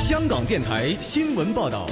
香港电台新闻报道。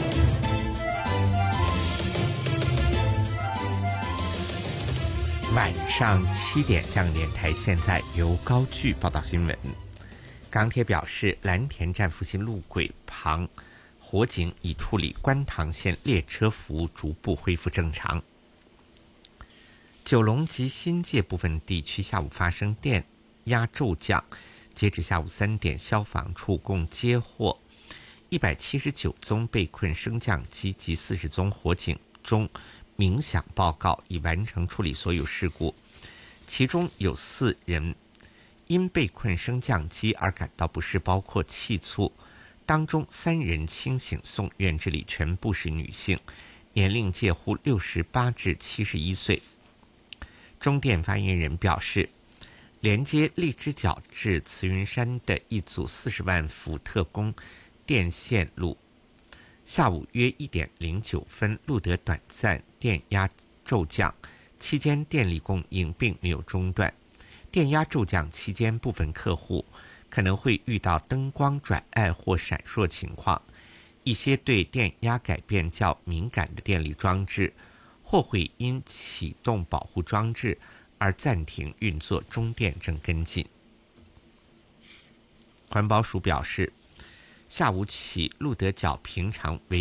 晚上7点，香港电台现在由高炬报道新闻。港铁表示，蓝田站复兴路轨旁火警已处理，观塘线列车服务逐步恢复正常。九龙及新界部分地区下午发生电压骤降，截至下午3点，消防处共接获179宗被困升降机及40宗火警中鸣响报告，已完成处理所有事故。其中有4人因被困升降机而感到不适，包括气促，当中3人清醒送院治理，全部是女性，年龄介乎68至71岁。中电发言人表示，连接荔枝角至慈云山的一组40万伏特供电线路，下午约1点09分录得短暂电压骤降，期间电力供应并没有中断。电压骤降期间，部分客户可能会遇到灯光转暗或闪烁情况，一些对电压改变较敏感的电力装置或会因启动保护装置而暂停运作，中电正跟进。环保署表示，下午起，路德角平常为